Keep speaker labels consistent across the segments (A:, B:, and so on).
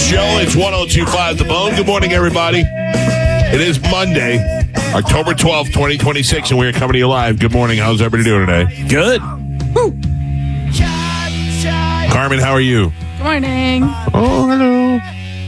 A: Show. It's 102.5 The Bone. Good morning, everybody. It is Monday, October 12th, 2026, and we are coming to you live. Good morning. How's everybody doing today?
B: Good.
C: Woo.
A: Carmen, how are you?
D: Good morning.
A: Oh, hello.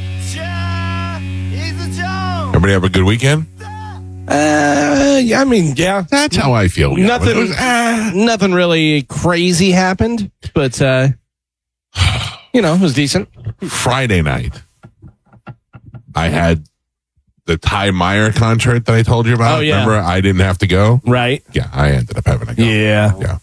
A: Everybody have a good weekend?
B: Yeah, I mean, yeah.
A: That's how I feel.
B: Nothing really crazy happened, but, it was decent.
A: Friday night, I had the Ty Meyer concert that I told you about.
B: Oh, yeah.
A: Remember, I didn't have to go?
B: Right.
A: Yeah, I ended up having to go.
B: Yeah.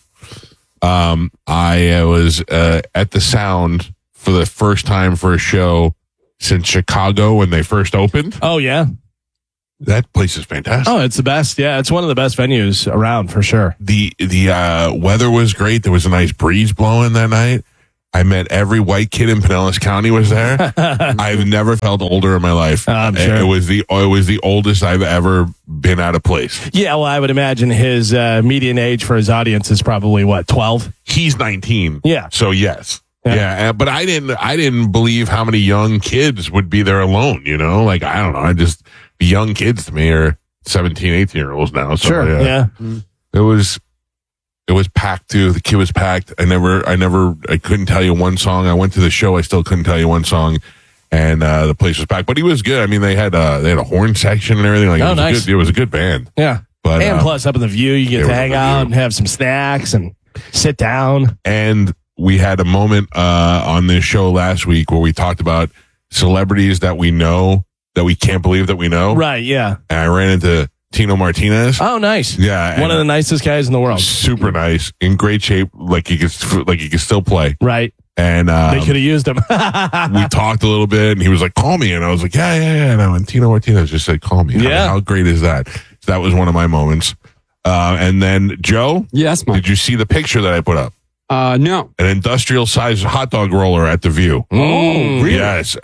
A: I was at the Sound for the first time for a show since Chicago when they first opened.
B: Oh, yeah.
A: That place is fantastic.
B: Oh, it's the best. Yeah, it's one of the best venues around for sure.
A: The weather was great. There was a nice breeze blowing that night. I met every white kid in Pinellas County was there. I've never felt older in my life.
B: I'm sure.
A: It was the oldest I've ever been at a place.
B: Yeah, well, I would imagine his median age for his audience is probably, 12?
A: He's 19.
B: Yeah.
A: So yes. Yeah, but I didn't believe how many young kids would be there alone, Like, I don't know. The young kids to me are 17, 18-year-olds now. So,
B: Sure, yeah.
A: It was packed too. The kid was packed. I couldn't tell you one song. I went to the show. I still couldn't tell you one song, and the place was packed. But he was good. I mean, they had a horn section and everything. Like,
B: oh, nice.
A: It was a good band.
B: Yeah.
A: But
B: and plus, up in the View, you get to hang out and have some snacks and sit down.
A: And we had a moment on this show last week where we talked about celebrities that we know that we can't believe that we know.
B: Right. Yeah.
A: And I ran into Tino Martinez.
B: Oh, nice.
A: Yeah.
B: One of the nicest guys in the world.
A: Super nice, in great shape, like he could still play.
B: Right.
A: And
B: they could have used him.
A: We talked a little bit, and he was like, "Call me," and I was like, "Yeah." No, and Tino Martinez just said, "Call me."
B: Yeah.
A: How great is that? So that was one of my moments. And then Joe,
C: Yes, Mike.
A: did you see the picture that I put up?
C: No.
A: An industrial sized hot dog roller at the View.
C: Oh, really?
A: Yes.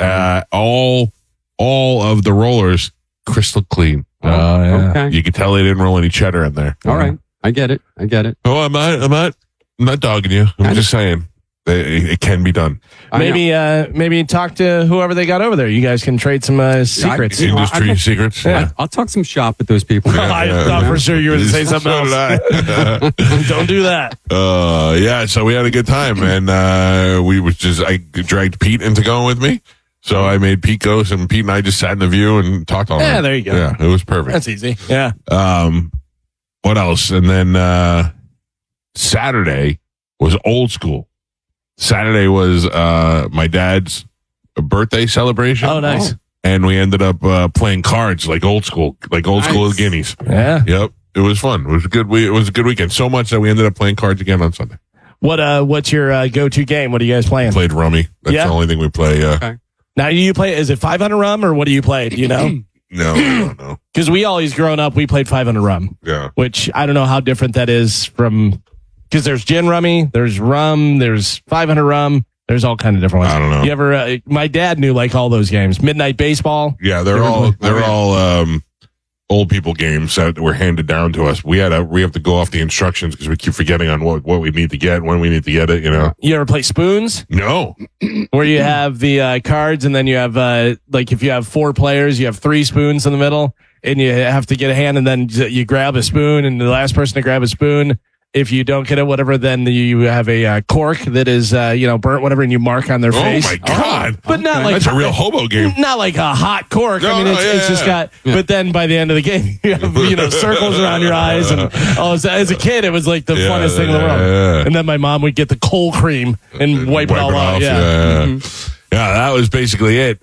A: All of the rollers crystal clean.
C: Okay.
A: You could tell they didn't roll any cheddar in there.
C: All right. I get it.
A: Oh, I'm not dogging you. I'm just saying it can be done.
B: Maybe talk to whoever they got over there. You guys can trade some secrets.
A: Industry secrets.
B: Yeah.
C: I'll talk some shop with those people.
B: I thought for sure you were going to say something else. Don't do that.
A: So we had a good time, and I dragged Pete into going with me. So I made Pete go, and Pete and I just sat in the View and talked all night.
B: Yeah, there you go.
A: Yeah, it was perfect.
B: That's easy. Yeah.
A: What else? And then Saturday was old school. Saturday was my dad's birthday celebration.
B: Oh, nice.
A: And we ended up playing cards like old school with guineas.
B: Yeah.
A: Yep. It was fun. It was a good weekend. So much that we ended up playing cards again on Sunday.
B: What's your go-to game? What are you guys playing?
A: Played rummy. That's the only thing we play.
C: Okay.
B: Now, do you play? Is it 500 rum or what do you play? Do you know?
A: No, I don't know.
B: Because we always growing up, we played 500 rum.
A: Yeah.
B: Which I don't know how different that is from. Because there's gin rummy, there's rum, there's 500 rum, there's all kind of different ones.
A: I don't know.
B: You ever? My dad knew all those games. Midnight Baseball.
A: Yeah, they're all old people games that were handed down to us. We have to go off the instructions because we keep forgetting on what we need to get, when we need to get it.
B: You ever play spoons?
A: No.
B: Where you have the cards and then you have if you have 4 players, you have 3 spoons in the middle, and you have to get a hand, and then you grab a spoon, and the last person to grab a spoon. If you don't get it, whatever, then you have a cork that is, burnt, whatever, and you mark on their face.
A: Oh, my God.
B: But not
A: That's a real hobo game.
B: Not like a hot cork.
A: No,
B: it's just got, but then by the end of the game, you have, circles around your eyes. And as a kid, it was like the funnest thing in the world.
A: Yeah.
B: And then my mom would get the cold cream and wipe it all out. Yeah.
A: Mm-hmm. Yeah, that was basically it.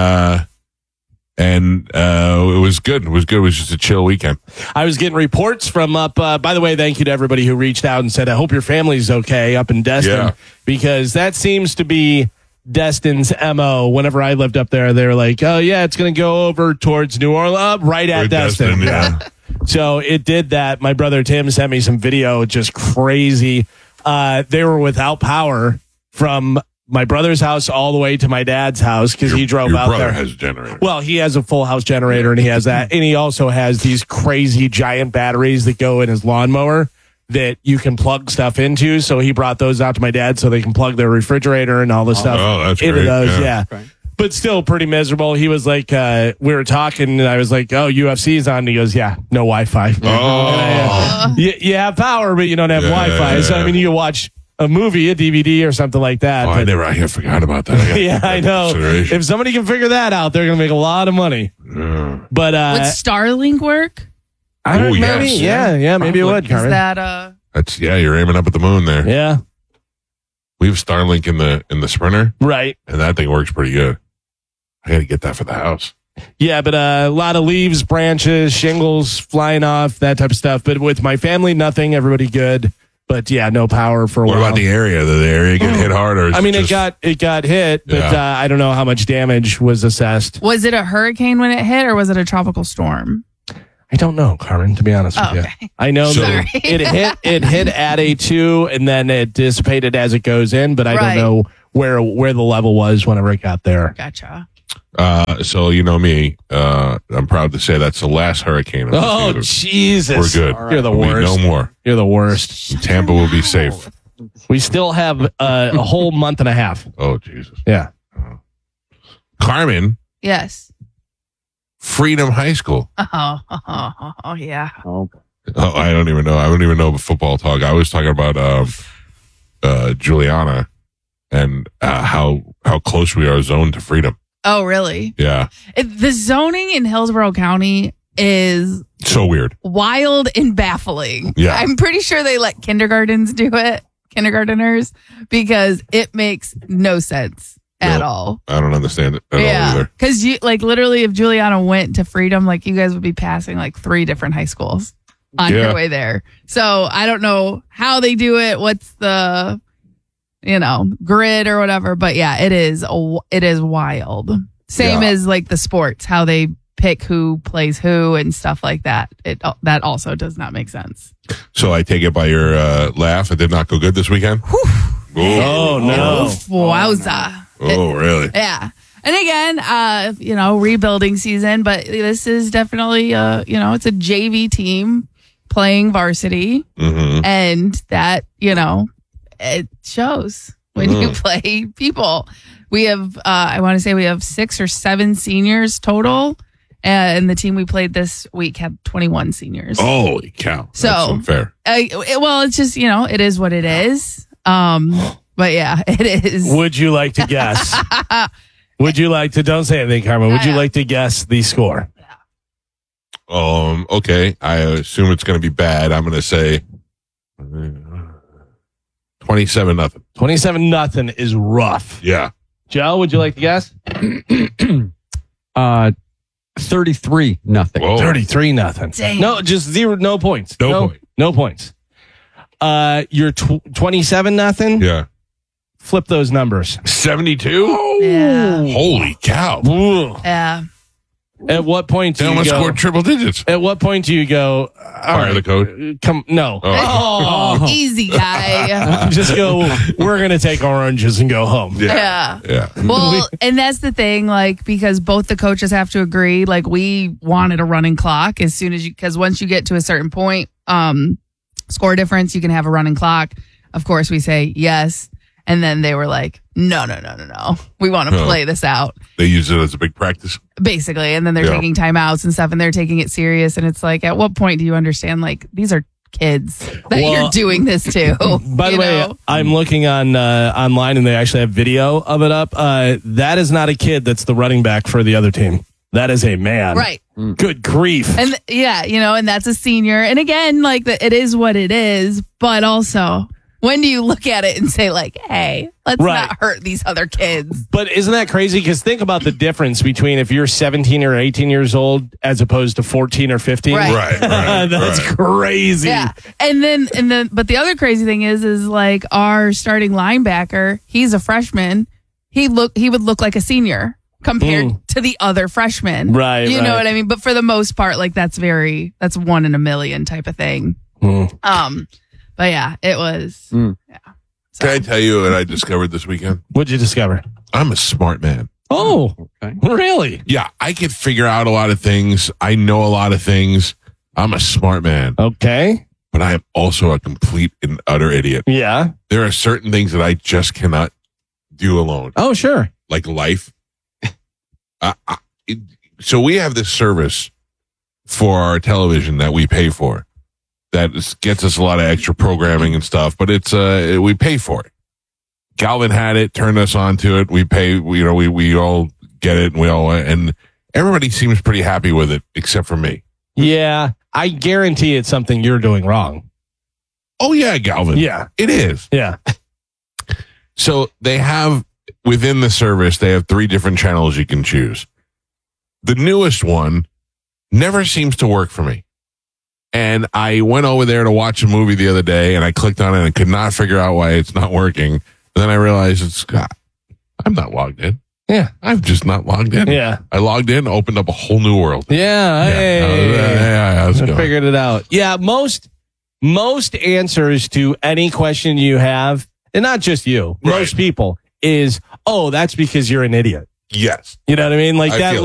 A: And it was good. It was good. It was just a chill weekend.
B: I was getting reports from up. By the way, thank you to everybody who reached out and said, I hope your family's okay up in Destin, because that seems to be Destin's MO. Whenever I lived up there, they were like, oh, yeah, it's going to go over towards New Orleans, right at Destin.
A: Yeah.
B: So it did that. My brother Tim sent me some video, just crazy. They were without power from my brother's house all the way to my dad's house because he drove out there.
A: Your brother has a generator.
B: Well, he has a full house generator, and he has that. And he also has these crazy giant batteries that go in his lawnmower that you can plug stuff into. So he brought those out to my dad so they can plug their refrigerator and all this stuff
A: that's
B: into
A: great.
B: those. Yeah.
C: Right.
B: but still pretty miserable. He was like, we were talking, and I was like, "Oh, UFC's on." And he goes, "Yeah, no Wi-Fi."
A: Oh,
B: You have power, but you don't have Wi-Fi. So I mean, you can watch a movie, a DVD, or something like that.
A: I forgot about that.
B: Yeah, I know. If somebody can figure that out, they're going to make a lot of money.
A: Yeah.
B: But
D: would Starlink work?
B: I don't know.
A: Yes.
B: Maybe, yeah, maybe it would.
D: Is
B: Carmen.
D: that
A: That's you're aiming up at the moon there.
B: Yeah,
A: We have Starlink in the Sprinter,
B: right.
A: and that thing works pretty good. I got to get that for the house.
B: Yeah, but a lot of leaves, branches, shingles flying off, that type of stuff. But with my family, nothing. Everybody good. But yeah, no power for a
A: What
B: while.
A: about the area? Did the area get hit hard? Or
B: I mean, it got hit, but I don't know how much damage was assessed.
D: was it a hurricane when it hit, or was it a tropical storm?
B: I don't know, Carmen, to be honest with you.
D: Okay.
B: I know
A: So-
B: that it hit at a 2 and then it dissipated as it goes in, but I
D: Right.
B: don't know where the level was whenever it got there.
D: Gotcha.
A: So you know me, I'm proud to say that's the last hurricane.
B: Oh,
A: We're
B: Jesus.
A: good.
B: You're the
A: There'll be
B: worst.
A: No more.
B: You're the worst.
A: Tampa will be safe.
B: We still have a whole month and a half.
A: Oh Jesus,
B: Yeah.
A: Carmen,
D: Yes.
A: Freedom High School.
D: Oh, yeah.
C: Oh,
A: Oh, I don't even know. I don't even know football talk. I was talking about Juliana and how close we are zoned to Freedom.
D: Oh, really?
A: Yeah,
D: The zoning in Hillsborough County is
A: so weird.
D: wild and baffling.
A: Yeah.
D: I'm pretty sure they let kindergartens do it, kindergarteners, because it makes no sense at
A: No.
D: all.
A: I don't understand it at all
D: Yeah.
A: either.
D: Because you literally, if Juliana went to Freedom, like you guys would be passing like 3 different high schools on
A: Yeah.
D: your way there. So I don't know how they do it. What's the, grid or whatever. But yeah, it is wild. Same
A: Yeah.
D: as like the sports, how they pick who plays who and stuff like that. That also does not make sense.
A: So I take it by your laugh. It did not go good this weekend.
B: Oh, no.
D: Oof, wowza.
A: Oh, really?
D: Yeah. And again, rebuilding season, but this is definitely, it's a JV team playing varsity.
A: Mm-hmm.
D: And that, it shows when you play people. We have, I want to say we have 6 or 7 seniors total. And the team we played this week had 21 seniors.
A: Holy cow!
D: So-
A: That's unfair.
D: Well, it's just, it is what it is. But yeah, it is.
B: Would you like to guess? Would you like to, don't say anything, Carmen. Would you
D: Yeah.
B: like to guess the score?
A: Okay. I assume it's going to be bad. I'm going to say 27-0.
B: 27-0 is rough.
A: Yeah.
B: Joe, would you like to guess?
C: 33-0.
A: Whoa.
B: 33-0.
D: Dang.
B: No, just 0, no points.
A: No point.
B: No points. You're 27-0.
A: Yeah.
B: Flip those numbers.
A: 72.
D: Yeah.
A: Holy cow!
B: Ooh.
D: Yeah.
B: At what point do
A: They
B: you
A: almost
B: go?
A: scored triple digits.
B: At what point do you go?
A: Fire the code.
B: Come, no.
A: Oh.
D: Easy guy.
B: Just go. We're gonna take oranges and go home.
D: Yeah.
A: Yeah.
D: Well, and that's the thing, like, because both the coaches have to agree, like, we wanted a running clock as soon as because once you get to a certain point, score difference, you can have a running clock. Of course, we say yes. And then they were like, no. We want to
A: No.
D: play this out,
A: They use it as a big practice.
D: basically. And then they're
A: Yeah.
D: taking timeouts and stuff, and they're taking it serious. And it's like, at what point do you understand, like, these are kids that
B: Well,
D: you're doing this to?
B: By the way, I'm looking on online, and they actually have video of it up. That is not a kid. That's the running back for the other team. That is a man.
D: right.
B: Good grief.
D: And and that's a senior. And again, like it is what it is, but also when do you look at it and say like, hey, let's
B: Right.
D: not hurt these other kids?
B: But isn't that crazy? Because think about the difference between if you're 17 or 18 years old as opposed to 14 or 15.
D: Right.
A: Right.
B: That's
A: right.
B: crazy.
D: Yeah. And then but the other crazy thing is like our starting linebacker, he's a freshman. He would look like a senior compared to the other freshmen.
B: Right,
D: You know
B: right.
D: what I mean? But for the most part, like that's 1 in a million type of thing.
B: Mm.
D: But yeah, it was.
C: Mm.
D: Yeah. So,
A: Can I tell you what I discovered this weekend?
B: What'd you discover?
A: I'm a smart man.
B: Oh,
C: Okay.
B: really?
A: Yeah, I can figure out a lot of things. I know a lot of things. I'm a smart man,
B: Okay.
A: but I am also a complete and utter idiot.
B: Yeah.
A: There are certain things that I just cannot do alone,
B: Oh, sure.
A: like life. so we have this service for our television that we pay for that gets us a lot of extra programming and stuff, but it's we pay for it. Galvin had it, turned us on to it. We pay, we all get it, and everybody seems pretty happy with it except for me.
B: Yeah, I guarantee it's something you're doing wrong.
A: Oh yeah, Galvin.
B: Yeah,
A: it is.
B: Yeah.
A: So they have within the service, they have 3 different channels you can choose. The newest one never seems to work for me. And I went over there to watch a movie the other day and I clicked on it and could not figure out why it's not working. And then I realized I'm not logged in.
B: Yeah.
A: I'm just not logged in.
B: Yeah.
A: I logged in, opened up a whole new world.
B: Yeah.
A: How's it
B: I
A: going?
B: figured it out. Yeah. Most answers to any question you have, and not just you,
A: Right.
B: most people, is, oh, that's because you're an idiot.
A: Yes.
B: You know what I mean? Like
A: I
B: that
A: feel